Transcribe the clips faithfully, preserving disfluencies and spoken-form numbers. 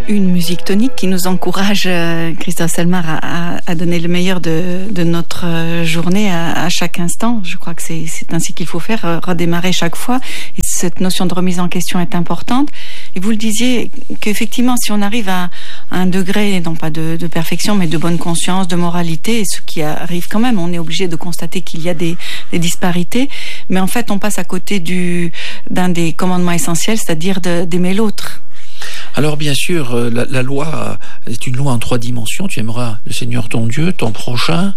Une musique tonique qui nous encourage, euh, Christophe Selmar, à, à donner le meilleur de, de notre euh, journée à, à chaque instant. Je crois que c'est, c'est ainsi qu'il faut faire, euh, redémarrer chaque fois. Et cette notion de remise en question est importante. Et vous le disiez, qu'effectivement, si on arrive à, à un degré, non pas de, de perfection, mais de bonne conscience, de moralité, et ce qui arrive quand même, on est obligé de constater qu'il y a des, des disparités. Mais en fait, on passe à côté du, d'un des commandements essentiels, c'est-à-dire de, d'aimer l'autre. Alors bien sûr, la, la loi est une loi en trois dimensions. Tu aimeras le Seigneur ton Dieu, ton prochain,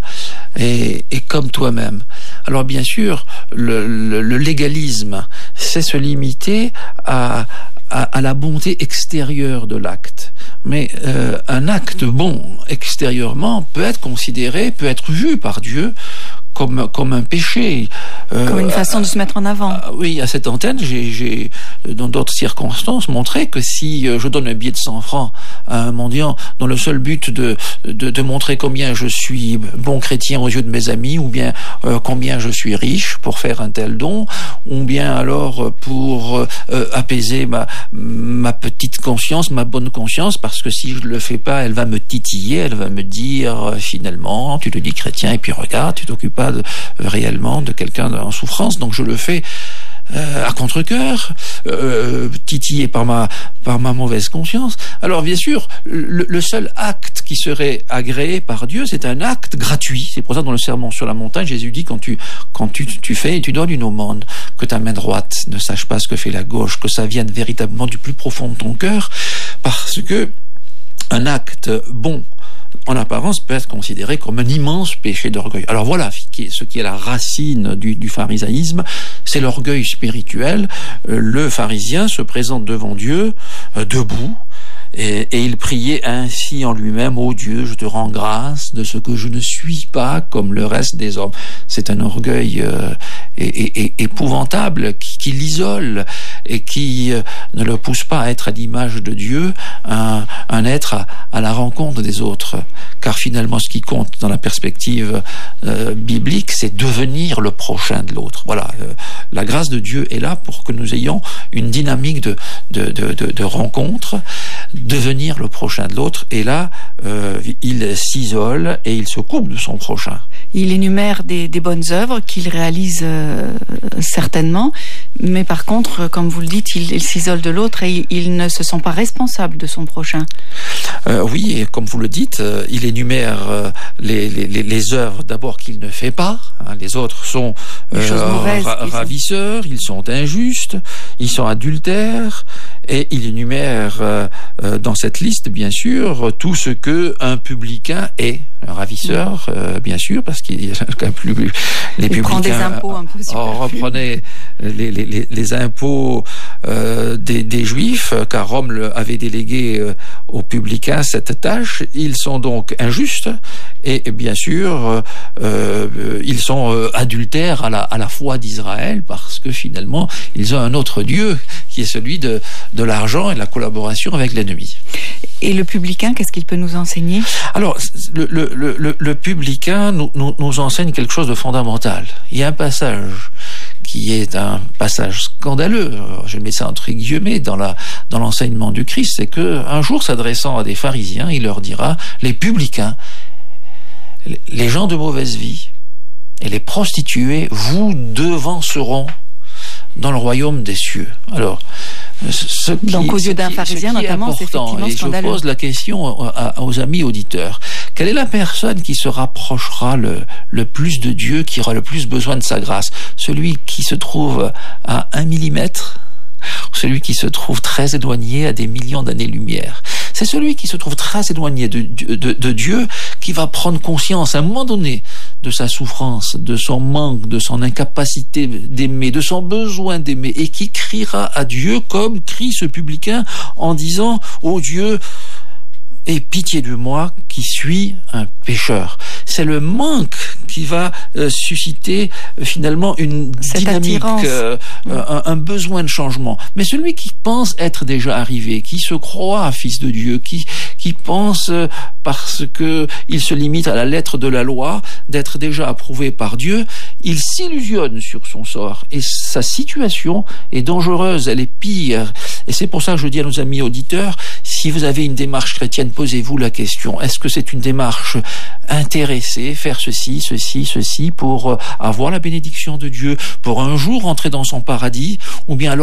et, et comme toi-même. Alors bien sûr, le, le, le légalisme, c'est se limiter à, à, à la bonté extérieure de l'acte. Mais euh, un acte bon extérieurement peut être considéré, peut être vu par Dieu comme comme un péché, euh, comme une façon euh, de se mettre en avant. Euh, oui, à cette antenne, j'ai, j'ai dans d'autres circonstances montré que si je donne un billet de cent francs à un mendiant dans le seul but de de, de montrer combien je suis bon chrétien aux yeux de mes amis, ou bien euh, combien je suis riche pour faire un tel don, ou bien alors pour euh, apaiser ma ma petite conscience, ma bonne conscience, parce que si je le fais pas, elle va me titiller, elle va me dire euh, finalement, tu te dis chrétien et puis regarde, tu t'occupes pas de, réellement de quelqu'un en souffrance, donc je le fais euh, à contre-cœur, euh, titillé par ma par ma mauvaise conscience. Alors bien sûr, le, le seul acte qui serait agréé par Dieu, c'est un acte gratuit. C'est pour ça dans le sermon sur la montagne, Jésus dit quand tu quand tu tu fais et tu donnes une aumône, que ta main droite ne sache pas ce que fait la gauche, que ça vienne véritablement du plus profond de ton cœur, parce que un acte bon en apparence peut être considéré comme un immense péché d'orgueil. Alors voilà ce qui est la racine du, du pharisaïsme, c'est l'orgueil spirituel. Le pharisien se présente devant Dieu euh, debout, et, et il priait ainsi en lui-même: ô Dieu, je te rends grâce de ce que je ne suis pas comme le reste des hommes. C'est un orgueil euh, et, et, et épouvantable qui, qui l'isole et qui euh, ne le pousse pas à être à l'image de Dieu, un, un être à, à la rencontre des autres. Car finalement, ce qui compte dans la perspective euh, biblique, c'est devenir le prochain de l'autre. Voilà, euh, la grâce de Dieu est là pour que nous ayons une dynamique de, de, de, de, de rencontre, devenir le prochain de l'autre. Et là, euh, il s'isole et il se coupe de son prochain. Il énumère des, des bonnes œuvres qu'il réalise euh, certainement, mais par contre, comme vous le dites, il, il s'isole de l'autre et il, il ne se sent pas responsable de son prochain. Euh, oui, et comme vous le dites, euh, il énumère euh, les, les, les œuvres d'abord qu'il ne fait pas. Hein, les autres sont euh, mauvaises, ra- ravisseurs, ils sont injustes, ils sont adultères, et il énumère euh, euh, dans cette liste, bien sûr, tout ce que un publicain est. Un ravisseur, euh, bien sûr, parce qu'il y a plus les il publicains prend des impôts un peu oh, reprenaient les, les, les, les impôts euh, des, des Juifs, car Rome avait délégué euh, aux publicains cette tâche. Ils sont donc injustes et, et bien sûr, euh, ils sont euh, adultères à la, à la foi d'Israël, parce que finalement, ils ont un autre Dieu qui est celui de, de l'argent et de la collaboration avec l'ennemi. Et le publicain, qu'est-ce qu'il peut nous enseigner ? Alors, le, le, le, le publicain nous, nous, nous enseigne quelque chose de fondamental. Il y a un passage qui est un passage scandaleux, je mets ça entre guillemets, dans, la, dans l'enseignement du Christ, c'est qu'un jour, s'adressant à des pharisiens, il leur dira: les publicains, les gens de mauvaise vie et les prostituées vous devanceront dans le royaume des cieux. Alors, ce qui, donc aux yeux d'un pharisien notamment, c'est effectivement et scandaleux. Je pose la question à, à, aux amis auditeurs: quelle est la personne qui se rapprochera le, le plus de Dieu, qui aura le plus besoin de sa grâce? Celui qui se trouve à un millimètre, ou celui qui se trouve très éloigné à des millions d'années-lumière? C'est celui qui se trouve très éloigné de, de, de, de Dieu qui va prendre conscience à un moment donné de sa souffrance, de son manque, de son incapacité d'aimer, de son besoin d'aimer, et qui criera à Dieu comme crie ce publicain en disant: ô Dieu, aie pitié de moi qui suis un pécheur. C'est le manque qui va euh, susciter euh, finalement une cette dynamique, euh, mmh. un, un besoin de changement. Mais celui qui pense être déjà arrivé, qui se croit fils de Dieu, qui qui pense euh, parce que il se limite à la lettre de la loi d'être déjà approuvé par Dieu, il s'illusionne sur son sort et sa situation est dangereuse, elle est pire. Et c'est pour ça que je dis à nos amis auditeurs: si si vous avez une démarche chrétienne, posez-vous la question, est-ce que c'est une démarche intéressée, faire ceci, ceci, ceci, pour avoir la bénédiction de Dieu, pour un jour entrer dans son paradis, ou bien alors